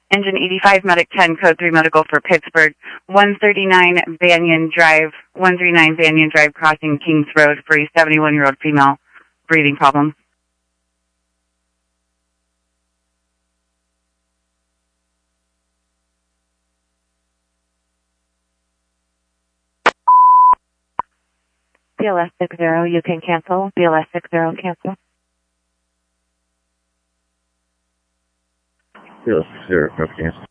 Engine 85, Medic 10, Code 3 Medical for Pittsburgh, 139 Banyan Drive, crossing Kings Road for a 71-year-old female, breathing problems. BLS 60, you can cancel. BLS 60, cancel. BLS 60, cancel.